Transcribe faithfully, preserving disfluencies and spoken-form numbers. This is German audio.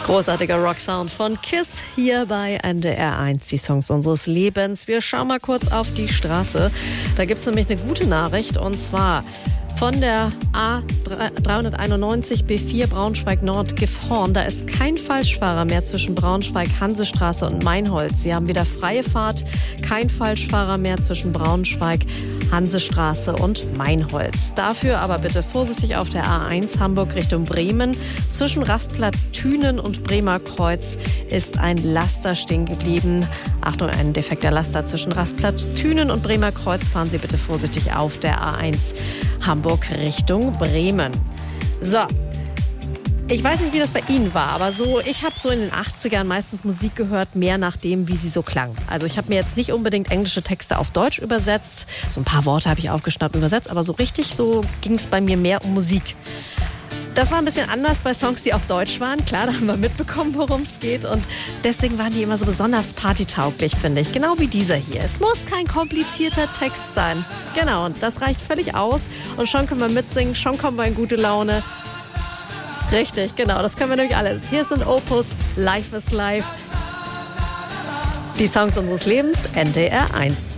Großartiger Rocksound von Kiss hier bei N D R eins, die Songs unseres Lebens. Wir schauen mal kurz auf die Straße. Da gibt es nämlich eine gute Nachricht, und zwar von der A dreihunderteinundneunzig B vier Braunschweig Nord Gifhorn. Da ist kein Falschfahrer mehr zwischen Braunschweig, Hansestraße und Meinholz. Sie haben wieder freie Fahrt, kein Falschfahrer mehr zwischen Braunschweig, Hansestraße und Meinholz. Dafür aber bitte vorsichtig auf der A eins Hamburg Richtung Bremen. Zwischen Rastplatz Thünen und Bremer Kreuz ist ein Laster stehen geblieben. Achtung, ein defekter Laster zwischen Rastplatz Thünen und Bremer Kreuz. Fahren Sie bitte vorsichtig auf der A eins Hamburg Richtung Bremen. So, ich weiß nicht, wie das bei Ihnen war, aber so, ich habe so in den achtzigern meistens Musik gehört, mehr nach dem, wie sie so klang. Also ich habe mir jetzt nicht unbedingt englische Texte auf Deutsch übersetzt. So ein paar Worte habe ich aufgeschnappt und übersetzt, aber so richtig so ging es bei mir mehr um Musik. Das war ein bisschen anders bei Songs, die auf Deutsch waren. Klar, da haben wir mitbekommen, worum es geht. Und deswegen waren die immer so besonders partytauglich, finde ich. Genau wie dieser hier. Es muss kein komplizierter Text sein. Genau, und das reicht völlig aus. Und schon können wir mitsingen, schon kommen wir in gute Laune. Richtig, genau, das können wir nämlich alles. Hier sind Opus, Life is Life. Die Songs unseres Lebens, N D R eins.